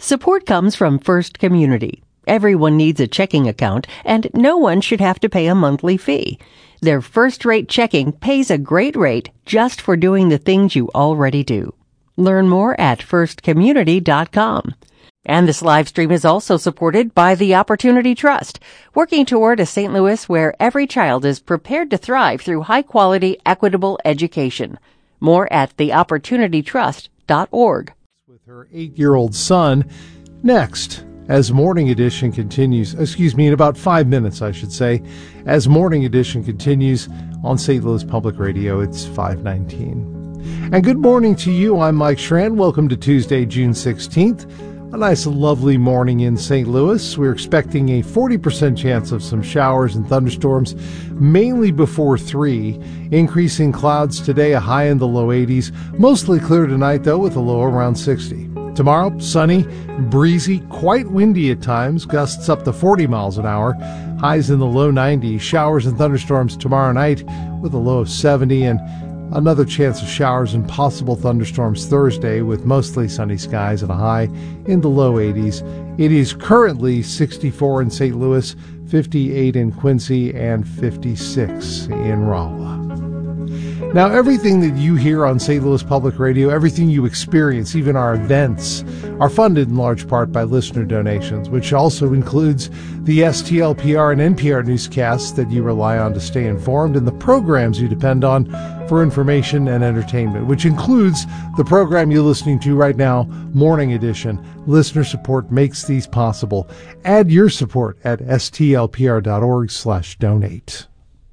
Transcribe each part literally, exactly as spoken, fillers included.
Support comes from First Community. Everyone needs a checking account, and no one should have to pay a monthly fee. Their first-rate checking pays a great rate just for doing the things you already do. Learn more at first community dot com. And this live stream is also supported by the Opportunity Trust, working toward a Saint Louis where every child is prepared to thrive through high-quality, equitable education. More at the opportunity trust dot org. With her eight-year-old son, next, as Morning Edition continues, excuse me, in about five minutes, I should say, as Morning Edition continues on Saint Louis Public Radio, it's five nineteen. And good morning to you. I'm Mike Schran. Welcome to Tuesday, June sixteenth. A nice, lovely morning in Saint Louis. We're expecting a forty percent chance of some showers and thunderstorms, mainly before three. Increasing clouds today, a high in the low eighties. Mostly clear tonight, though, with a low around sixty. Tomorrow, sunny, breezy, quite windy at times, gusts up to forty miles an hour. Highs in the low nineties. Showers and thunderstorms tomorrow night with a low of seventy, and another chance of showers and possible thunderstorms Thursday with mostly sunny skies and a high in the low eighties. It is currently sixty-four in Saint Louis, fifty-eight in Quincy, and fifty-six in Rolla. Now, everything that you hear on Saint Louis Public Radio, everything you experience, even our events, are funded in large part by listener donations, which also includes the S T L P R and N P R newscasts that you rely on to stay informed and the programs you depend on for information and entertainment, which includes the program you're listening to right now, Morning Edition. Listener support makes these possible. Add your support at S T L P R dot org slash donate.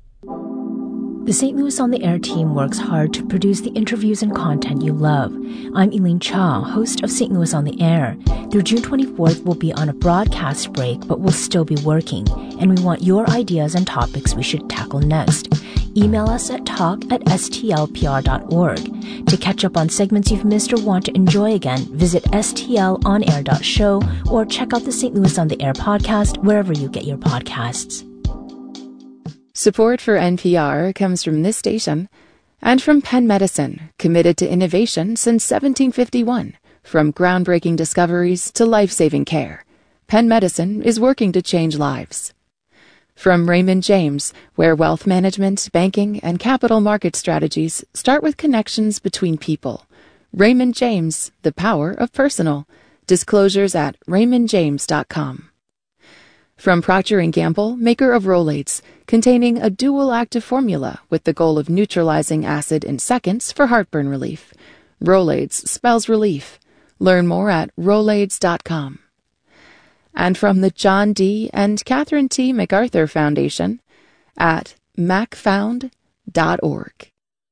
The Saint Louis on the Air team works hard to produce the interviews and content you love. I'm Elaine Cha, host of Saint Louis on the Air. Through June twenty-fourth, we'll be on a broadcast break, but we'll still be working. And we want your ideas and topics we should tackle next. Email us at talk at S T L P R dot org. To catch up on segments you've missed or want to enjoy again, visit S T L on air dot show or check out the Saint Louis on the Air podcast wherever you get your podcasts. Support for N P R comes from this station and from Penn Medicine, committed to innovation since seventeen fifty-one. From groundbreaking discoveries to life-saving care, Penn Medicine is working to change lives. From Raymond James, where wealth management, banking, and capital market strategies start with connections between people. Raymond James, the power of personal. Disclosures at raymond james dot com. From Procter and Gamble, maker of Rolaids, containing a dual active formula with the goal of neutralizing acid in seconds for heartburn relief. Rolaids spells relief. Learn more at rolaids dot com. And from the John D. and Catherine T. MacArthur Foundation at mac found dot org.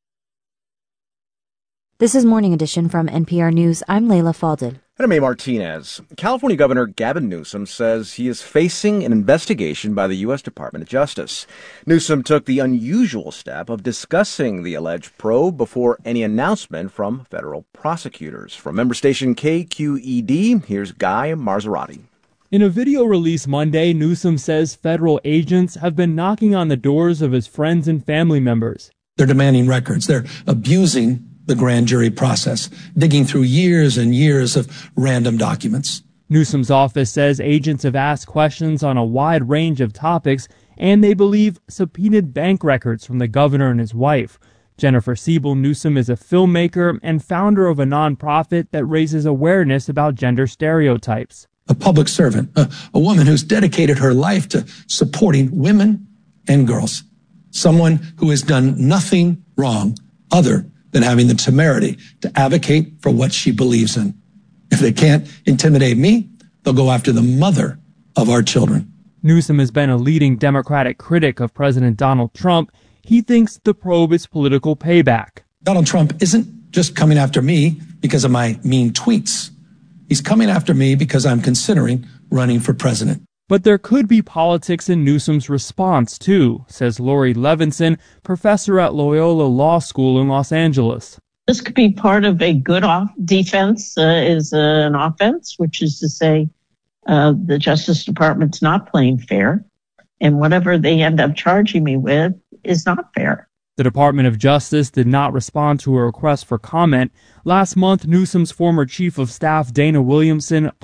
This is Morning Edition from N P R News. I'm Leila Fadel. And I'm A. Martinez. California Governor Gavin Newsom says he is facing an investigation by the U S Department of Justice. Newsom took the unusual step of discussing the alleged probe before any announcement from federal prosecutors. From member station K Q E D, here's Guy Marzorati. In a video released Monday, Newsom says federal agents have been knocking on the doors of his friends and family members. They're demanding records. They're abusing the grand jury process, digging through years and years of random documents. Newsom's office says agents have asked questions on a wide range of topics, and they believe subpoenaed bank records from the governor and his wife. Jennifer Siebel Newsom is a filmmaker and founder of a nonprofit that raises awareness about gender stereotypes. A public servant, a, a woman who's dedicated her life to supporting women and girls. Someone who has done nothing wrong other than having the temerity to advocate for what she believes in. If they can't intimidate me, they'll go after the mother of our children. Newsom has been a leading Democratic critic of President Donald Trump. He thinks the probe is political payback. Donald Trump isn't just coming after me because of my mean tweets. He's coming after me because I'm considering running for president. But there could be politics in Newsom's response, too, says Lori Levinson, professor at Loyola Law School in Los Angeles. This could be part of a good off- defense uh, is uh, an offense, which is to say uh, the Justice Department's not playing fair, and whatever they end up charging me with is not fair. The Department of Justice did not respond to a request for comment. Last month, Newsom's former chief of staff, Dana Williamson,